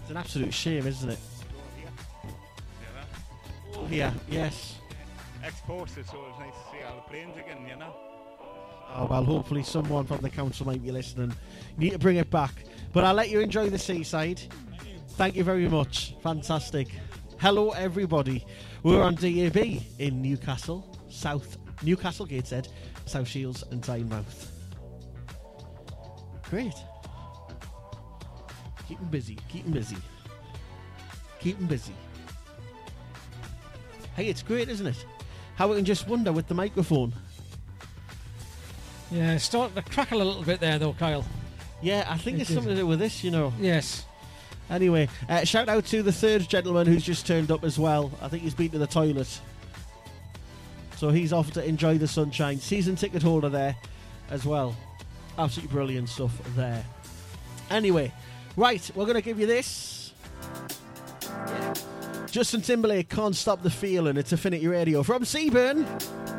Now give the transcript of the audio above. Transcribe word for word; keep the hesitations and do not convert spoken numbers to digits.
It's an absolute shame, isn't it? Oh, here, yes. Ex-posted, so it's nice to see all the planes again, you know. Oh, well, hopefully someone from the council might be listening. You need to bring it back. But I'll let you enjoy the seaside. Thank you very much. Fantastic. Hello, everybody. We're on D A B in Newcastle, South Newcastle, Gateshead, South Shields and Tynemouth. Great. Keep them busy. Keep them busy. Keep them busy. Hey, it's great, isn't it? How we can just wonder with the microphone. Yeah, it's starting to crackle a little bit there, though, Kyle. Yeah, I think It it's is. something to do with this, you know. Yes. Anyway, uh, shout out to the third gentleman who's just turned up as well. I think he's been to the toilet. So he's off to enjoy the sunshine. Season ticket holder there as well. Absolutely brilliant stuff there. Anyway, right, we're going to give you this. Justin Timberlake, Can't Stop the Feeling. It's Affinity Radio from Seaburn.